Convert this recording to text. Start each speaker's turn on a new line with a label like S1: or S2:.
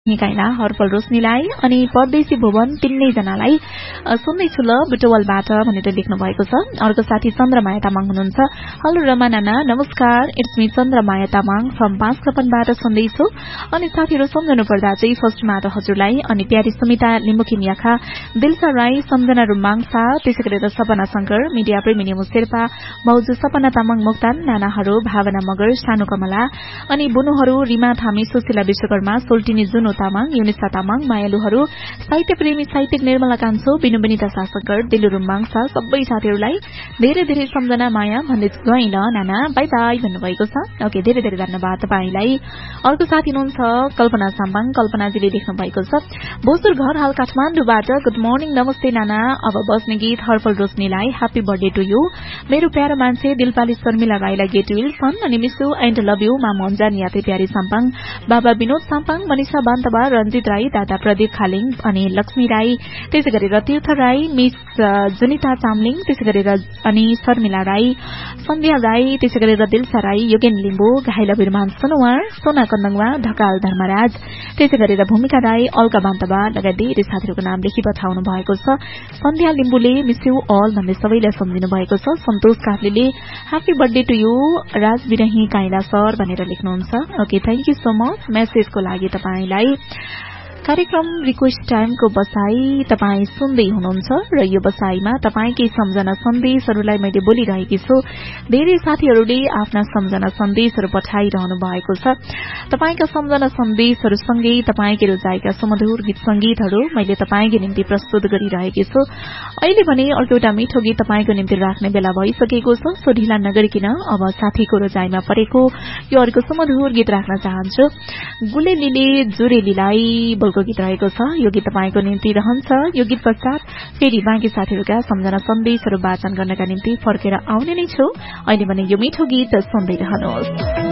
S1: निकाइला हरपल रोशनीलाई अनि परदेशी भुवन तिनै जनालाई सुन्दैछु ल बुटवलबाट भनेर लेख्नु भएको छ। अर्को साथी चन्द्रमाया तामाङ हुनुहुन्छ। हेलो रमा नाना नमस्कार, it's me Chandramaya Tamang from बाँसकपनबाट सुन्दैछु। अनि साथीहरू सम्झनु पर्दा चाहिँ फर्स्टमा त हजुरलाई, अनि प्यारी सुमिता लिम्बुकी मियाखा, दिलसा राई, सम्झना रुमाङसा, त्यसै गरेर सपना शंकर, मिडिया प्रेमी निमु शेर्पा, भाउजू सपना तामाङ मोक्तान, नानाहरू भावना मगर, सानु कमला, अनि बुनुहरू रिमा थामी, सुशीला विश्वकर्मा, सोल्टिनी जुन तामाङ, युनिसा तामाङ, मायालुहरू, साहित्य प्रेमी साहित्यिक निर्मला कान्छो, बिनुबनिता शासकर, दिलु रुम्बाङसा, सबै साथीहरूलाई धेरै धेरै सम्झना माया भन्दै गएँ ल नाना, बाई बाई भन्नुभएको छ। ओके, धेरै धेरै धन्यवाद तपाईलाई। अर्को साथी हुनुहुन्छ कल्पना साम्बाङ, कल्पनाजीले लेख्नु भएको छ। बोजूर घर हाल काठमाडौँबाट, गुड मर्निङ नमस्ते नाना। अब बस्ने गीत हरपल रोशनीलाई ह्यापी बर्थडे टु यू। मेरो प्यारो मान्छे दिलपाली शर्मिला राईलाई गेट विल्सन अनि miss you and love you मामा अन्जान याते प्यारी साम्पाङ, बाबा विनोद साम्पाङ, मनिषा बान्तबा, रञ्जित राई, दादा प्रदीप खालिङ अनि लक्ष्मी राई, त्यसै गरेर तीर्थ राई, मिस जुनिता चामलिङ, त्यसै गरेर अनि शर्मिला राई, सन्ध्या राई, त्यसै गरेर दिलसा राई, योगेन लिम्बू, घाइला बिरमान सनोवार, सोना कन्दङवा, ढकाल धर्मराज, त्यसै गरेर भूमिका राई, अलका बान्तबा लगायत धेरै साथीहरूको नाम लेखी पठाउनु भएको छ। सन्ध्या लिम्बूले मिस यू अल भन्दै सबैलाई सम्झिनु भएको छ। सन्तोष कार्लीले ह्यापी बर्थडे टु यू राज बिरही काइला सर भनेर लेख्नुहुन्छ। Okay, thank you so much मेसेजको लागि तपाईलाई। कार्यक्रम रिक्वेस्ट टाइमको बसाई तपाई सुन्दै हुनुहुन्छ र यो बसाईमा तपाईकै सम्झना सन्देशहरूलाई मैले बोलिरहेकी छु। धेरै साथीहरूले आफ्ना सम्झना सन्देशहरू पठाइरहनु भएको छ। तपाईका सम्झना सन्देशहरूसँगै तपाईकै रोजाएका सुमधुर गीत संगीतहरू मैले तपाईकै निम्ति प्रस्तुत गरिरहेकी छु। अहिले भने अर्को एउटा मिठो गीत तपाईको निम्ति राख्ने बेला भइसकेको छ। सो ढिला नगरिकन अब साथीको रोजाइमा परेको यो अर्को सुमधुर गीत राख्न चाहन्छु। गुलेलीले जुरेलीलाई को गीत रहेको छ। यो गीत तपाईको निम्ति रहन्छ। यो गीत पश्चात फेरि बाँकी साथीहरूका सम्झना सन्देशहरू वाचन गर्नका निम्ति फर्केर आउने नै छु। अहिले भने यो मिठो गीत सुन्दै रहनुहोस्।